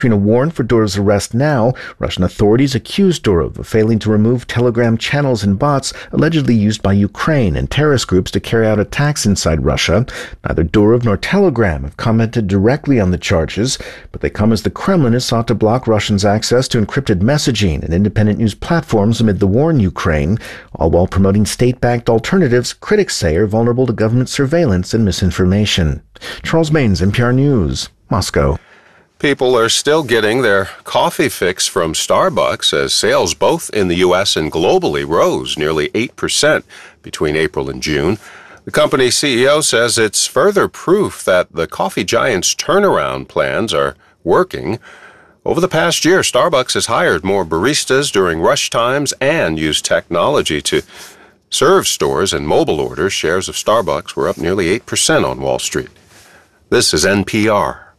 Issuing a warrant for Durov's arrest now, Russian authorities accused Durov of failing to remove Telegram channels and bots allegedly used by Ukraine and terrorist groups to carry out attacks inside Russia. Neither Durov nor Telegram have commented directly on the charges, but they come as the Kremlin has sought to block Russians' access to encrypted messaging and independent news platforms amid the war in Ukraine, all while promoting state-backed alternatives critics say are vulnerable to government surveillance and misinformation. Charles Baines, NPR News, Moscow. People are still getting their coffee fix from Starbucks as sales both in the U.S. and globally rose nearly 8% between April and June. The company's CEO says it's further proof that the coffee giant's turnaround plans are working. Over the past year, Starbucks has hired more baristas during rush times and used technology to serve stores and mobile orders. Shares of Starbucks were up nearly 8% on Wall Street. This is NPR.